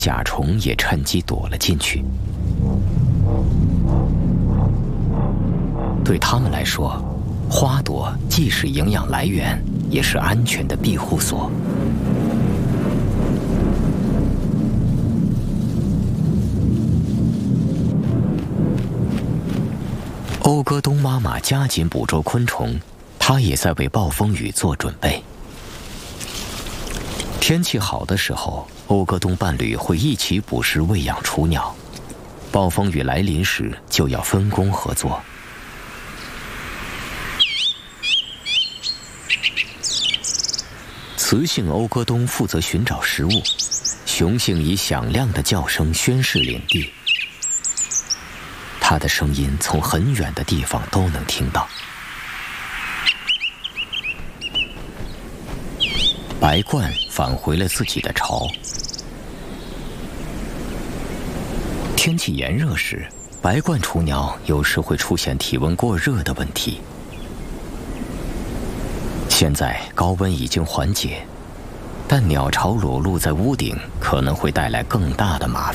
甲虫也趁机躲了进去。对它们来说，花朵既是营养来源，也是安全的庇护所。欧戈东妈妈加紧捕捉昆虫，她也在为暴风雨做准备。天气好的时候，欧戈东伴侣会一起捕食喂养雏鸟；暴风雨来临时，就要分工合作。雌性欧戈东负责寻找食物，雄性以响亮的叫声宣示领地。它的声音从很远的地方都能听到。白鹳返回了自己的巢。天气炎热时，白鹳雏鸟有时会出现体温过热的问题。现在高温已经缓解，但鸟巢裸露在屋顶可能会带来更大的麻烦。